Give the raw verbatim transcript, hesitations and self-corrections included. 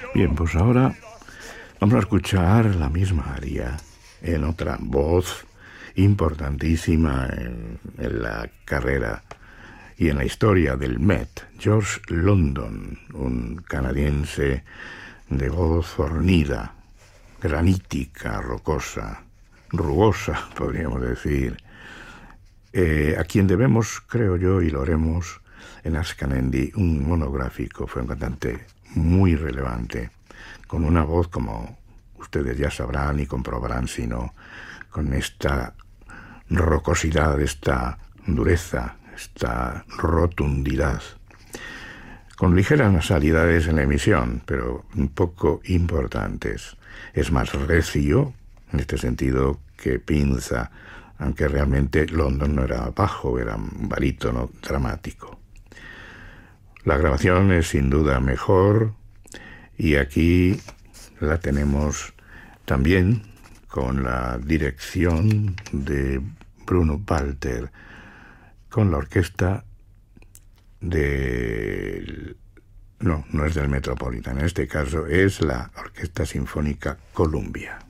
Bien, pues ahora vamos a escuchar la misma aria en otra voz importantísima en, en la carrera y en la historia del Met, George London, un canadiense de voz fornida, granítica, rocosa, rugosa, podríamos decir, eh, a quien debemos, creo yo, y lo haremos en Ascanendi, un monográfico. Fue un cantante muy relevante, con una voz, como ustedes ya sabrán y comprobarán, sino con esta rocosidad, esta dureza, esta rotundidad, con ligeras nasalidades en la emisión, pero un poco importantes. Es más recio, en este sentido, que Pinza, aunque realmente London no era bajo, era un barítono dramático. La grabación es sin duda mejor, y aquí la tenemos también con la dirección de Bruno Walter, con la orquesta de... No, no es del Metropolitan, en este caso es la Orquesta Sinfónica Columbia.